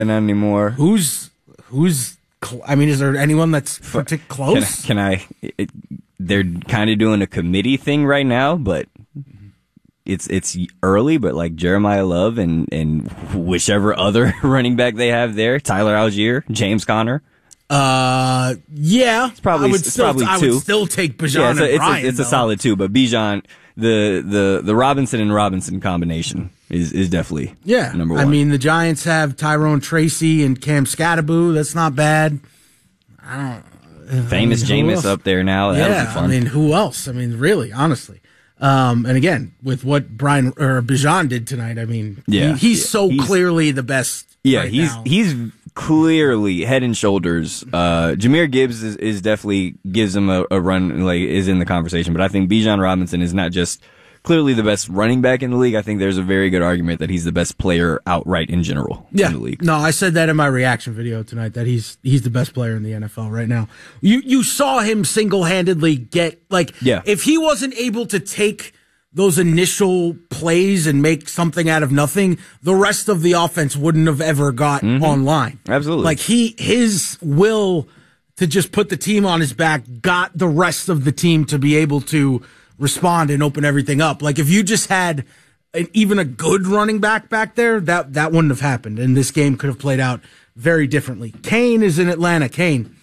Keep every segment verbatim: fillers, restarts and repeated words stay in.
Not anymore. Who's who's? Cl- I mean, is there anyone that's partic- close? Can I? Can I it, they're kind of doing a committee thing right now, but it's it's early. But like Jeremiah Love and and whichever other running back they have there, Tyler Algier, James Conner. Uh, yeah, it's probably I would it's still, probably I two. would still take Bijan yeah, it's a, and it's Bryant. A, it's a though. solid two, but Bijan, the the the Robinson and Robinson combination is is definitely yeah number one. I mean, the Giants have Tyrone Tracy and Cam Scattaboo. That's not bad. I don't. Famous I mean, Jameis up there now. Yeah, That'll be fun. I mean, who else? I mean, really, honestly. Um, and again, with what Brian or Bijan did tonight, I mean, yeah, he, he's yeah. so he's, clearly the best. Yeah, right he's now. he's clearly head and shoulders. Uh, Jahmyr Gibbs is, is definitely gives him a, a run, like is in the conversation. But I think Bijan Robinson is not just clearly the best running back in the league. I think there's a very good argument that he's the best player outright in general yeah. in the league. No, I said that in my reaction video tonight, that he's he's the best player in the N F L right now. You you saw him single-handedly get, like, yeah. if he wasn't able to take those initial plays and make something out of nothing, the rest of the offense wouldn't have ever got mm-hmm. online. Absolutely. Like, he his will to just put the team on his back got the rest of the team to be able to respond and open everything up. Like, if you just had an, even a good running back back there, that that wouldn't have happened, and this game could have played out very differently. Kane is in Atlanta. Kane.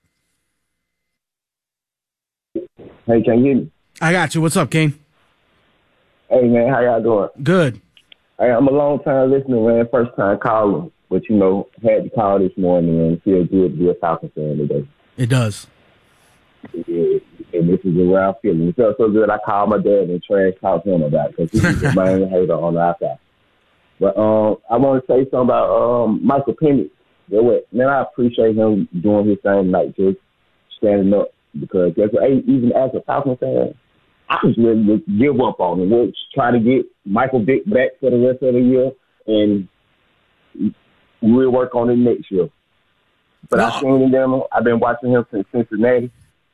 Hey, can you hear me? I got you. What's up, Kane? Hey, man, how y'all doing? Good. Hey, I'm a long-time listener, man, first-time caller, but, you know, had to call this morning and feel good to be a Falcons fan today. It does. Yeah, and this is a rare feeling. It felt so good I called my dad and trash talked him about it because he's the main hater on the outside. But um, I want to say something about um, Michael Penix. Man, I appreciate him doing his thing tonight, just standing up, because that's what, even as a Falcons fan, I was ready to give up on him. We'll try to get Michael Vick back for the rest of the year, and we'll work on it next year. But no. I've seen him. I've been watching him since Cincinnati.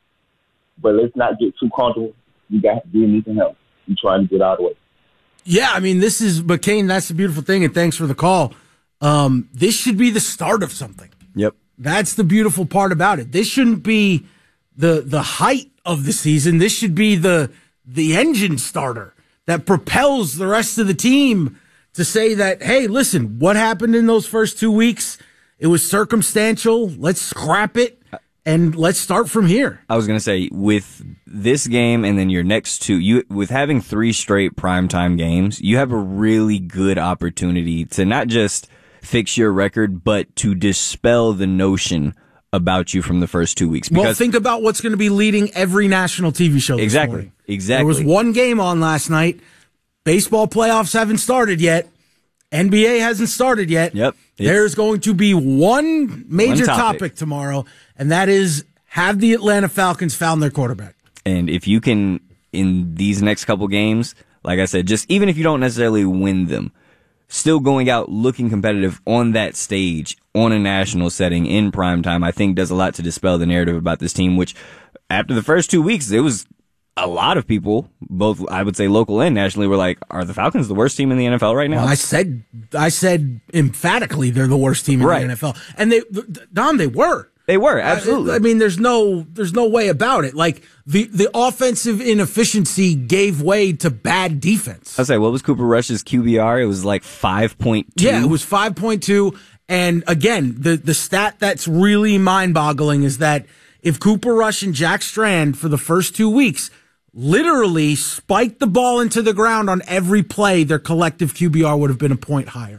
But let's not get too comfortable. You got to give me some help. You trying to get out of the way. Yeah, I mean, this is, but Kane, that's the beautiful thing, and thanks for the call. Um, this should be the start of something. Yep. That's the beautiful part about it. This shouldn't be the the height of the season. This should be the the engine starter that propels the rest of the team to say that, hey, listen, what happened in those first two weeks? It was circumstantial. Let's scrap it and let's start from here. I was going to say, with this game and then your next two, you with having three straight primetime games, you have a really good opportunity to not just fix your record, but to dispel the notion about you from the first two weeks. Well, think about what's going to be leading every national T V show this exactly, morning. Exactly. There was one game on last night. Baseball playoffs haven't started yet. N B A hasn't started yet. Yep. There's going to be one major one topic. topic tomorrow, and that is, have the Atlanta Falcons found their quarterback? And if you can, in these next couple games, like I said, just even if you don't necessarily win them, still going out looking competitive on that stage, on a national setting, in prime time, I think does a lot to dispel the narrative about this team, which after the first two weeks, it was a lot of people, both I would say local and nationally, were like, are the Falcons the worst team in the N F L right now? Well, I said, I said emphatically they're the worst team in right. the N F L. And they, Dom, they were. They were, absolutely. I, I mean, there's no, there's no way about it. Like, the, the offensive inefficiency gave way to bad defense. I'll say, what was Cooper Rush's Q B R? It was like five point two. Yeah, it was five point two. And again, the, the stat that's really mind-boggling is that if Cooper Rush and Jack Strand for the first two weeks literally spiked the ball into the ground on every play, their collective Q B R would have been a point higher.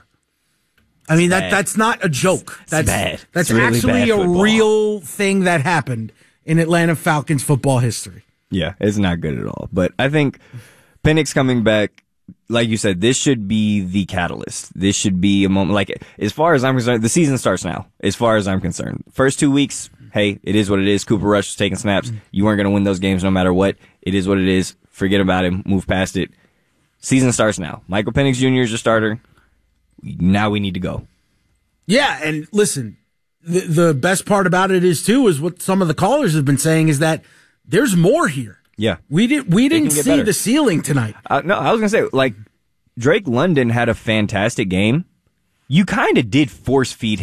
I mean, that that's not a joke. That's bad. That's really actually bad a football. real thing that happened in Atlanta Falcons football history. Yeah, it's not good at all. But I think Penix coming back, like you said, this should be the catalyst. This should be a moment. Like, as far as I'm concerned, the season starts now, as far as I'm concerned. First two weeks, hey, it is what it is. Cooper Rush was taking snaps. You weren't going to win those games no matter what. It is what it is. Forget about him. Move past it. Season starts now. Michael Penix Junior is your starter. Now we need to go. Yeah, and listen, the, the best part about it is, too, is what some of the callers have been saying is that there's more here. Yeah. We, did, we didn't see better. the ceiling tonight. Uh, no, I was going to say, like, Drake London had a fantastic game, you kind of did force feed